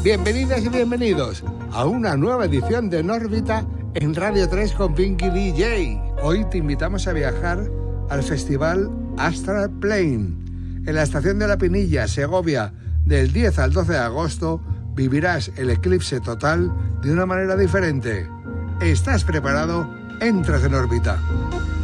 Bienvenidas y bienvenidos a una nueva edición de En órbita en Radio 3 con Pinky DJ. Hoy te invitamos a viajar al festival Astral Plane. En la estación de La Pinilla, Segovia, del 10 al 12 de agosto, vivirás el eclipse total de una manera diferente. ¿Estás preparado? Entras en órbita.